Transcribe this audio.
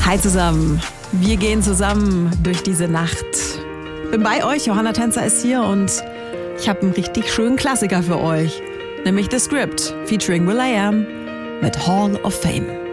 Hi zusammen, wir gehen zusammen durch diese Nacht. Bin bei euch, Johanna Tänzer ist hier und ich habe einen richtig schönen Klassiker für euch, nämlich The Script featuring will.i.am mit Hall of Fame.